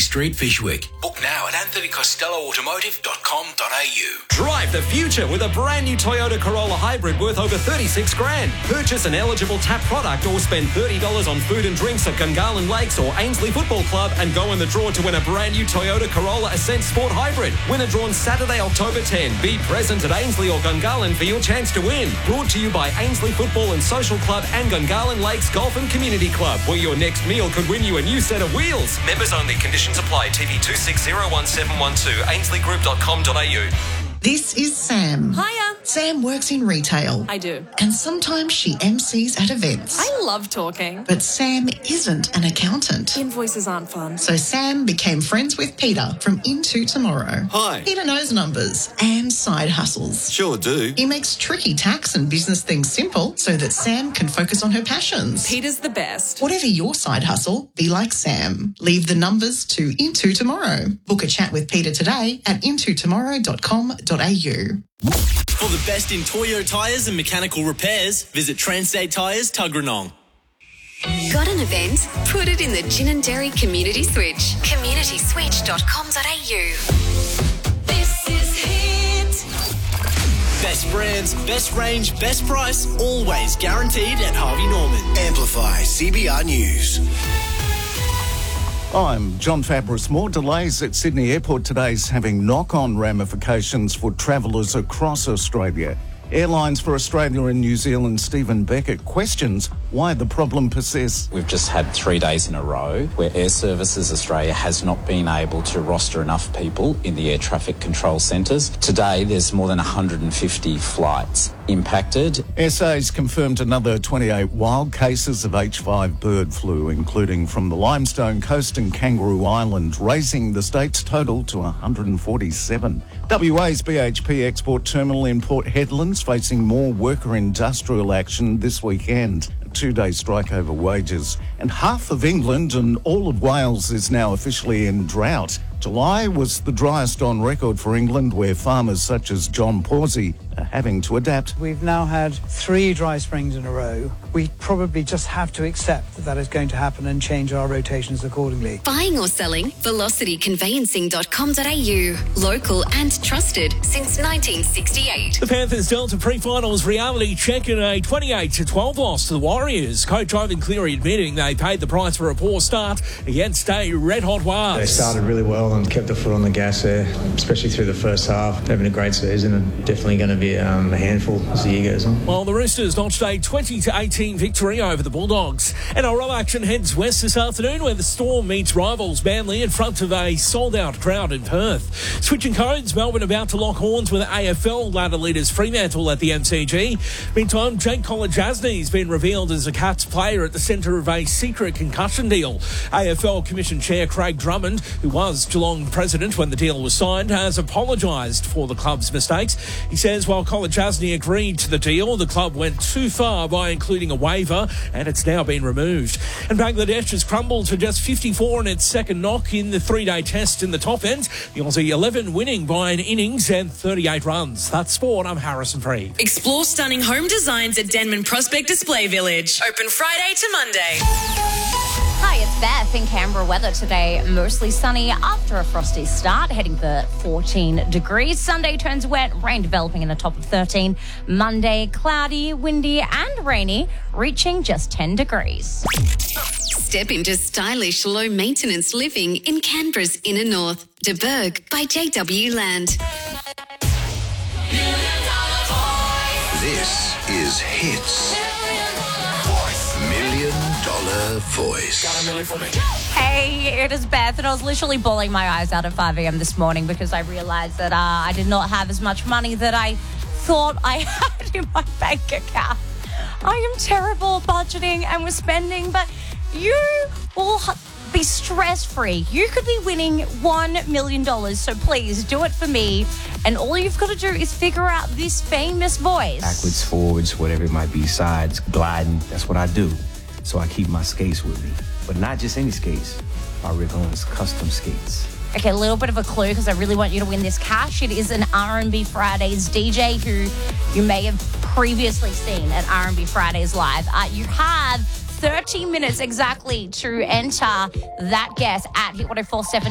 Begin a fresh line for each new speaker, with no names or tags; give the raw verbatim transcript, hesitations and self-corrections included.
Street, Fyshwick. Book now at anthony costello automotive dot com dot a u.
Drive the future with a brand new Toyota Corolla Hybrid worth over thirty-six grand. Purchase an eligible TAP product or spend thirty dollars on food and drinks at Gungahlin Lakes or Ainsley Football Club and go in the draw to win a brand new Toyota Corolla Ascent Sport Hybrid. Winner drawn Saturday, October tenth. Be present at Ainsley or Gungahlin for your chance to win. Brought to you by Ainsley Football and Social Club and Gungahlin Lakes Golf and Community Club, where your next meal could win you a new set of wheels. Members only. Conditions apply. T V two six zero one seven one two. ainsley group dot com dot a u.
This is Sam.
Hiya.
Sam works in retail.
I do.
And sometimes she M Cs at events.
I love talking.
But Sam isn't an accountant.
Invoices aren't fun.
So Sam became friends with Peter from Into Tomorrow.
Hi.
Peter knows numbers and side hustles.
Sure do.
He makes tricky tax and business things simple so that Sam can focus on her passions.
Peter's the best.
Whatever your side hustle, be like Sam. Leave the numbers to Into Tomorrow. Book a chat with Peter today at into tomorrow dot com dot a u.
For the best in Toyo tyres and mechanical repairs, visit Transstate Tyres, Tuggeranong.
Got an event? Put it in the Gin and Dairy Community Switch. community switch dot com dot a u.
This is Hit.
Best brands, best range, best price, always guaranteed at Harvey Norman.
Amplify C B R News.
I'm John Fabris. More delays at Sydney Airport today is having knock-on ramifications for travellers across Australia. Airlines for Australia and New Zealand Stephen Beckett questions why the problem persists.
We've just had three days in a row where Air Services Australia has not been able to roster enough people in the air traffic control centres. Today, there's more than one hundred fifty flights impacted.
S A's confirmed another twenty-eight wild cases of H five bird flu, including from the Limestone Coast and Kangaroo Island, raising the state's total to one hundred forty-seven. W A's B H P export terminal in Port Hedland's facing more worker industrial action this weekend. A two-day strike over wages. And half of England and all of Wales is now officially in drought. July was the driest on record for England, where farmers such as John Pawsey are having to adapt.
We've now had three dry springs in a row. We probably just have to accept that that is going to happen and change our rotations accordingly.
Buying or selling? velocity conveyancing dot com dot a u. Local and trusted since nineteen sixty-eight.
The Panthers Delta pre-finals reality check in a twenty-eight to twelve loss to the Warriors. Coach Ivan Cleary admitting they paid the price for a poor start against a red-hot Wars.
They started really well and kept the foot on the gas there, especially through the first half. Having a great season and definitely going to be um, a handful as the year goes on.
While the Roosters notched a twenty to eighteen victory over the Bulldogs. N R L action heads west this afternoon, where the Storm meets rivals Manly in front of a sold-out crowd in Perth. Switching codes, Melbourne about to lock horns with A F L ladder leaders Fremantle at the M C G. Meantime, Jake Kolodjasny's been revealed as a Cats player at the centre of a secret concussion deal. A F L Commission Chair Craig Drummond, who was Geelong president when the deal was signed, has apologised for the club's mistakes. He says while Kolodjasny agreed to the deal, the club went too far by including a waiver, and it's now been removed. And Bangladesh has crumbled to just fifty-four in its second knock in the three-day test in the top end. The Aussie eleven winning by an innings and thirty-eight runs. That's sport. I'm Harrison Freed.
Explore stunning home designs at Denman Prospect Display Village. Open Friday to Monday.
Hi, it's Beth. In Canberra, weather today mostly sunny after a frosty start, heading for fourteen degrees. Sunday turns wet, rain developing in the top of thirteen. Monday, cloudy, windy and rainy, reaching just ten degrees.
Step into stylish, low-maintenance living in Canberra's inner north. De Burgh by J W Land.
This is Hits. Million Dollar Voice.
Got a million for me. Hey, it is Beth, and I was literally bawling my eyes out at five a.m. this morning because I realised that uh, I did not have as much money that I thought I had in my bank account. I am terrible at budgeting and with spending, but you will be stress-free. You could be winning one million dollars, so please do it for me. And all you've got to do is figure out this famous voice.
Backwards, forwards, whatever it might be, sides, gliding, that's what I do. So I keep my skates with me. But not just any skates, my Rick Owens custom skates.
Okay, a little bit of a clue because I really want you to win this cash. It is an R and B Fridays D J who you may have previously seen at R and B Fridays Live. Uh, you have thirty minutes exactly to enter that guess at Hit one oh four seven.